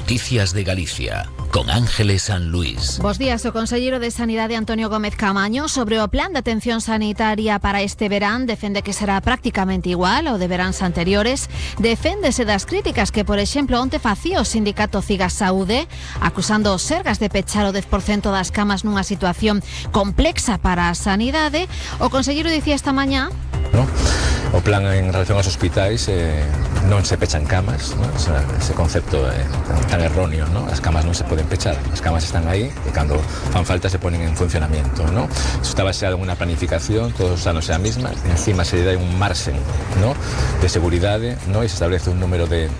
Noticias de Galicia, con Ángeles San Luis. Bos días, o conselleiro de Sanidade Antonio Gómez Caamaño sobre o plan de atención sanitaria para este verán defende que será prácticamente igual ao de veráns anteriores. Deféndese das críticas que, por exemplo, onte facía o sindicato Cigas Saúde, acusando os Sergas de pechar o 10% das camas nunha situación complexa para a sanidade. O conselleiro dicía esta mañá... ¿No? O plan en relación aos hospitais non se pechan camas, ¿no? Ese concepto tan erróneo, ¿no? As camas non se poden pechar, as camas están aí e cando fan falta se ponen en funcionamiento, ¿no? Eso está baseado en unha planificación, todos os anos é a mesma, encima se dá un margen, ¿no? De seguridade, ¿no? E se establece un número de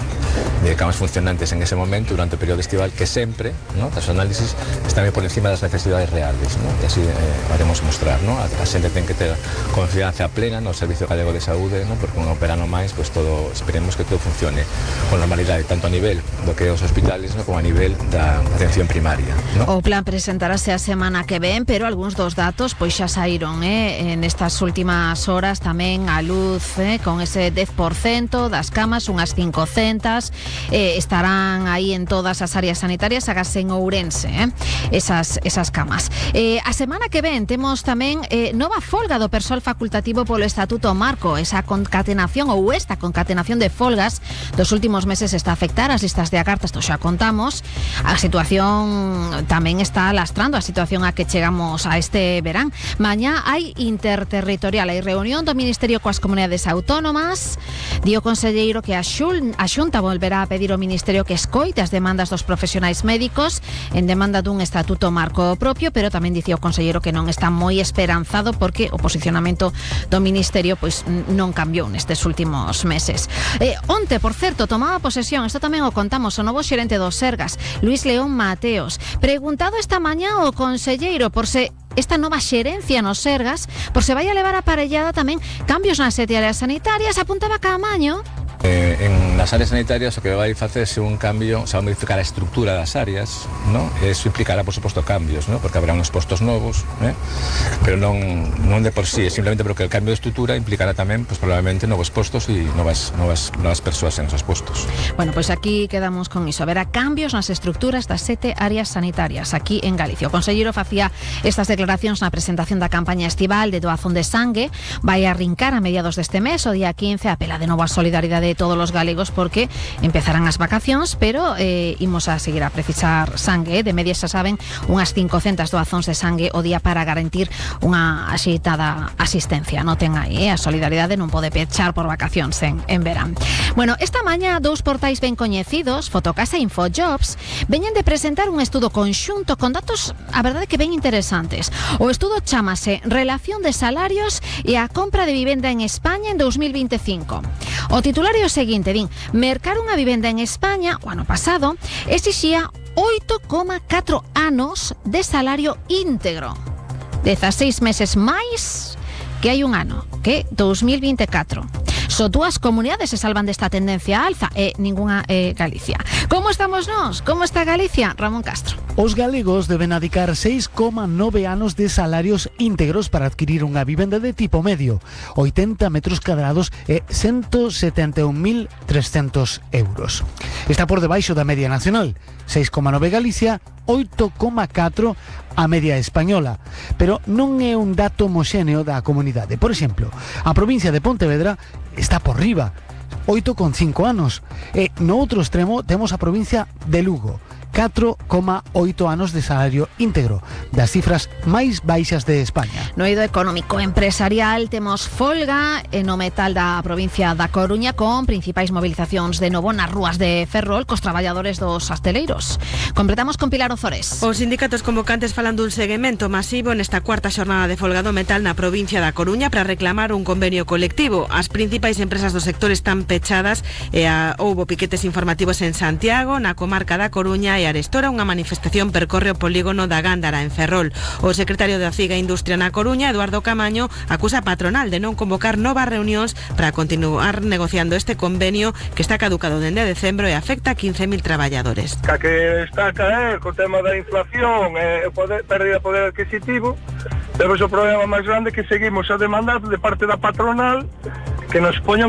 camas funcionantes en ese momento durante o período estival que sempre, ¿no? Os análisis están por encima das necesidades reales, ¿no? E así haremos mostrar, ¿no? A xente ten que ter confianza plena no Servicio Galego de Saúde, ¿no? Porque un verano máis, pues todo, esperemos que todo funcione con normalidade, tanto a nivel do que os hospitales, ¿no? Como a nivel da atención primaria, ¿no? O plan presentarase a semana que ven, pero algúns dos datos pois xa saíron, en estas últimas horas tamén a luz, con ese 10% das camas, unhas 500, estarán aí en todas as áreas sanitarias, agase en Ourense, esas camas. A semana que ven temos tamén nova folga do persoal facultativo polo Estatuto Marco. Esa concatenación ou esta concatenación de folgas dos últimos meses está a afectar as listas de agartas, isto xa contamos. A situación tamén está lastrando a situación a que chegamos a este verán. Mañá hai interterritorial, hai reunión do Ministerio coas comunidades autónomas. Di o conselleiro que a Xunta volverá a pedir ao Ministerio que escoite as demandas dos profesionais médicos en demanda dun Estatuto Marco propio, pero tamén dicía o conselleiro que non está moi esperanzado porque o posicionamento do Ministerio pois non cambiou nestes últimos meses. Onte, por certo, tomaba posesión, isto tamén o contamos, o novo xerente dos Sergas, Luis León Mateos. Preguntado esta mañá o conselleiro por se esta nova xerencia nos Sergas, por se vai a levar aparellada tamén cambios nas 7 áreas sanitarias, apuntaba Caamaño. En las áreas sanitarias o que vai facerse un cambio, se va a modificar a estructura das áreas, ¿no? Eso implicará, por suposto, cambios, ¿no? Porque habrá unos postos novos, pero non de por sí, simplemente porque el cambio de estructura implicará tamén, pues probablemente, novos postos e novas persoas en esos postos. Bueno, pues aquí quedamos con iso. Haberá cambios nas estructuras das 7 áreas sanitarias aquí en Galicia. O conselleiro facía estas declaracións na presentación da campaña estival de doazón de sangue. Vai arrincar a mediados deste mes, o día 15, apela de novo a solidaridade de todos os galegos porque empezarán as vacacións, pero imos a seguir a precisar sangue, de media xa saben, unhas 500 doazóns de sangue o día para garantir unha axeitada asistencia. Noten aí, a solidaridade non pode pechar por vacacións en verán. Bueno, esta mañá dous portais ben coñecidos, Fotocasa e Infojobs, veñen de presentar un estudo conxunto con datos, a verdade que ben interesantes. O estudo chámase Relación de salarios e a compra de vivenda en España en 2025. O titulario o seguinte, din, mercar unha vivenda en España o ano pasado exixía 8,4 anos de salario íntegro, 16 meses máis que hai un ano, que 2024. Só dúas comunidades se salvan desta tendencia alza e ningunha Galicia. Como estamos nós? Como está Galicia? Ramón Castro. Os galegos deben adicar 6,9 anos de salarios íntegros para adquirir unha vivenda de tipo medio, 80 metros cadrados e 171.300 euros. Está por debaixo da media nacional, 6,9 Galicia, 8,4 a media española, pero non é un dato homoxéneo da comunidade. Por exemplo, a provincia de Pontevedra está por riba, 8,5 anos, e no outro extremo temos a provincia de Lugo, 4,8 anos de salario íntegro, das cifras máis baixas de España. No eido económico empresarial temos folga no metal da provincia da Coruña, con principais movilizacións de novo nas rúas de Ferrol cos traballadores dos asteleiros. Completamos con Pilar Ozores. Os sindicatos convocantes falan dun seguimento masivo nesta cuarta xornada de folga do metal na provincia da Coruña para reclamar un convenio colectivo. As principais empresas do sector están pechadas e houbo piquetes informativos en Santiago, na comarca da Coruña e arestora unha manifestación percorre o polígono da Gándara en Ferrol. O secretario da CIGA Industria na Coruña, Eduardo Caamaño, acusa a patronal de non convocar novas reunións para continuar negociando este convenio que está caducado dende decembro e afecta a 15.000 traballadores. Que está a caer co tema da inflación e pérdida de poder adquisitivo, temos o problema máis grande que seguimos a demandar de parte da patronal que nos poñan